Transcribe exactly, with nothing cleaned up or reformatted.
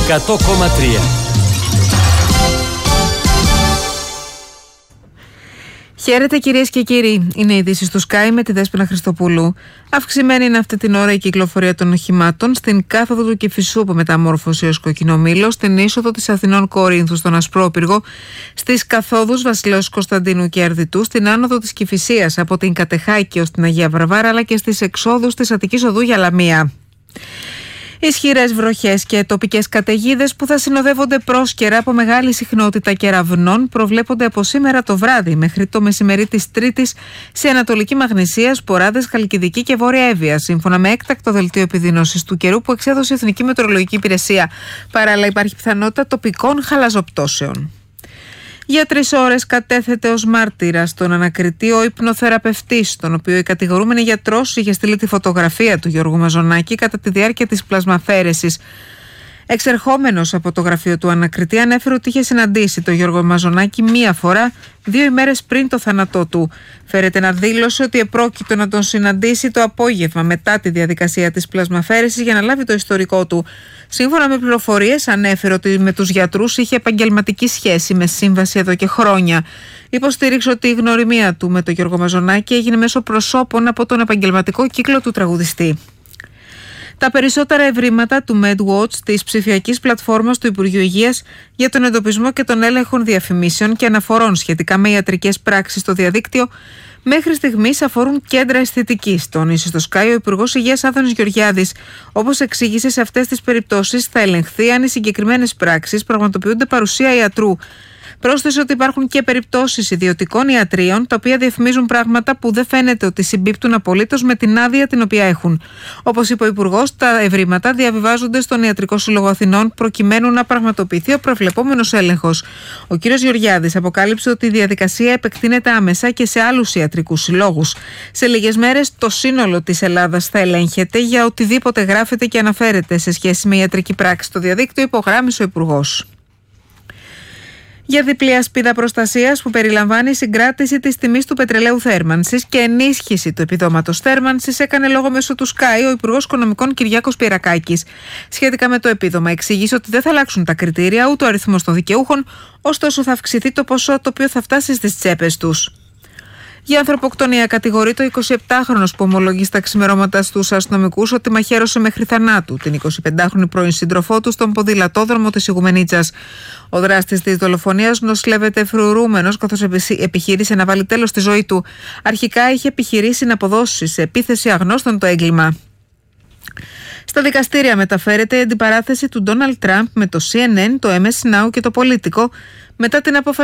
εκατό κόμμα τρία. Χαίρετε κυρίες και κύριοι, είναι η ειδήσεις του Sky με τη Δέσποινα Χριστοπούλου. Αυξημένη είναι αυτή την ώρα η κυκλοφορία των οχημάτων στην κάθοδο του Κηφισού από Μεταμόρφωση ως Κοκκινομήλο, στην είσοδο της Αθηνών Κορίνθου στον Ασπρόπυργο, στις καθόδους Βασιλέως Κωνσταντίνου και Αρδιτού, στην άνοδο της Κηφισίας από την Κατεχάκη ως την Αγία Βαρβάρα, αλλά και στις εξόδους της Αττικής Οδού για Λαμία. Ισχυρές βροχές και τοπικές καταιγίδες που θα συνοδεύονται πρόσκαιρα από μεγάλη συχνότητα κεραυνών προβλέπονται από σήμερα το βράδυ μέχρι το μεσημερί της Τρίτης σε Ανατολική Μαγνησία, Σποράδες, Χαλκιδική και Βόρεια Εύβοια, σύμφωνα με έκτακτο δελτίο επιδείνωσης του καιρού που εξέδωσε η Εθνική Μετεωρολογική Υπηρεσία. Παράλληλα, υπάρχει πιθανότητα τοπικών χαλαζοπτώσεων. Για τρεις ώρες κατέθεται ως μάρτυρα στον ανακριτή ο υπνοθεραπευτής, τον οποίο η κατηγορούμενη γιατρός είχε στείλει τη φωτογραφία του Γιώργου Μαζονάκη κατά τη διάρκεια της πλασμαφέρεσης. Εξερχόμενος από το γραφείο του ανακριτή, ανέφερε ότι είχε συναντήσει τον Γιώργο Μαζονάκη μία φορά, δύο ημέρες πριν το θάνατό του. Φέρεται να δήλωσε ότι επρόκειτο να τον συναντήσει το απόγευμα μετά τη διαδικασία της πλασμαφέρεσης για να λάβει το ιστορικό του. Σύμφωνα με πληροφορίες, ανέφερε ότι με τους γιατρούς είχε επαγγελματική σχέση με σύμβαση εδώ και χρόνια. Υποστήριξε ότι η γνωριμία του με τον Γιώργο Μαζονάκη έγινε μέσω προσώπων από τον επαγγελματικό κύκλο του τραγουδιστή. Τα περισσότερα ευρήματα του MedWatch, της ψηφιακής πλατφόρμας του Υπουργείου Υγείας για τον εντοπισμό και τον έλεγχο διαφημίσεων και αναφορών σχετικά με ιατρικές πράξεις στο διαδίκτυο, μέχρι στιγμής αφορούν κέντρα αισθητικής, τόνισε στο Sky ο Υπουργός Υγείας Άδωνης Γεωργιάδης. Όπως εξήγησε, σε αυτές τις περιπτώσεις θα ελεγχθεί αν οι συγκεκριμένες πράξεις πραγματοποιούνται παρουσία ιατρού. Πρόσθεσε ότι υπάρχουν και περιπτώσεις ιδιωτικών ιατρίων τα οποία διαφημίζουν πράγματα που δεν φαίνεται ότι συμπίπτουν απολύτως με την άδεια την οποία έχουν. Όπως είπε ο Υπουργός, τα ευρήματα διαβιβάζονται στον Ιατρικό Σύλλογο Αθηνών προκειμένου να πραγματοποιηθεί ο προβλεπόμενος έλεγχος. Ο κ. Γεωργιάδης αποκάλυψε ότι η διαδικασία επεκτείνεται άμεσα και σε άλλους ιατρικούς συλλόγους. Σε λίγες μέρες το σύνολο της Ελλάδας θα ελέγχεται για οτιδήποτε γράφεται και αναφέρεται σε σχέση με ιατρική πράξη στο διαδίκτυο, υπογράμμισε ο Υπουργός. Για διπλή ασπίδα προστασίας που περιλαμβάνει συγκράτηση της τιμής του πετρελαίου θέρμανσης και ενίσχυση του επιδόματος θέρμανσης, έκανε λόγο μέσω του Sky ο Υπουργός Οικονομικών Κυριάκος Πυρακάκης. Σχετικά με το επίδομα, εξήγησε ότι δεν θα αλλάξουν τα κριτήρια ούτε ο αριθμός των δικαιούχων, ωστόσο θα αυξηθεί το ποσό το οποίο θα φτάσει στις τσέπες τους. Για ανθρωποκτονία κατηγορείται ο εικοσιεπτάχρονος που ομολογεί στα ξημερώματα στους αστυνομικούς ότι μαχαίρωσε μέχρι θανάτου την εικοσιπεντάχρονη πρώην σύντροφό του στον ποδηλατόδρομο της Ιγουμενίτσας. Ο δράστης της δολοφονίας νοσηλεύεται φρουρούμενος καθώς επιχείρησε να βάλει τέλος στη ζωή του. Αρχικά είχε επιχειρήσει να αποδώσει σε επίθεση αγνώστων το έγκλημα. Στα δικαστήρια μεταφέρεται η αντιπαράθεση του Ντόναλντ Τραμπ με το σι εν εν, το εμ ες Now και το Πολίτικο μετά την απόφαση